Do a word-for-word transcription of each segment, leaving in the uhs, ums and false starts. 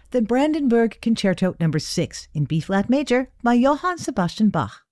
the Brandenburg Concerto number six in B-flat major by Johann Sebastian Bach.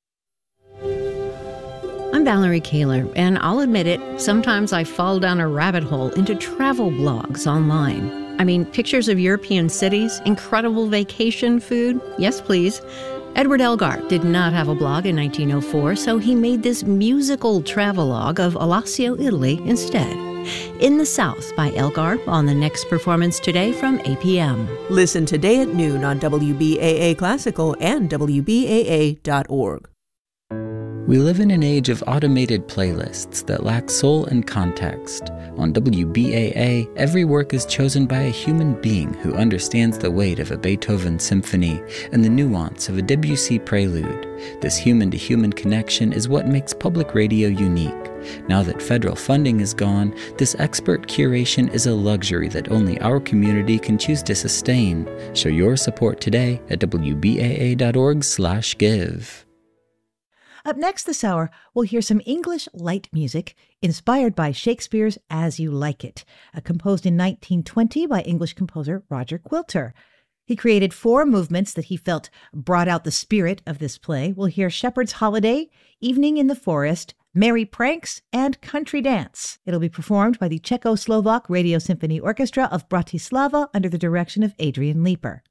I'm Valerie Kaler, and I'll admit it, sometimes I fall down a rabbit hole into travel blogs online. I mean, pictures of European cities, incredible vacation food, yes please. Edward Elgar did not have a blog in nineteen oh four, so he made this musical travelogue of Alassio, Italy instead. In the South by Elgar on the next performance today from A P M. Listen today at noon on W B A A Classical and W B A A dot org. We live in an age of automated playlists that lack soul and context. On W B A A, every work is chosen by a human being who understands the weight of a Beethoven symphony and the nuance of a Debussy prelude. This human-to-human connection is what makes public radio unique. Now that federal funding is gone, this expert curation is a luxury that only our community can choose to sustain. Show your support today at W B A A dot org slash give. Up next this hour, we'll hear some English light music inspired by Shakespeare's As You Like It, uh, composed in nineteen twenty by English composer Roger Quilter. He created four movements that he felt brought out the spirit of this play. We'll hear Shepherd's Holiday, Evening in the Forest, Merry Pranks, and Country Dance. It'll be performed by the Czechoslovak Radio Symphony Orchestra of Bratislava under the direction of Adrian Leeper.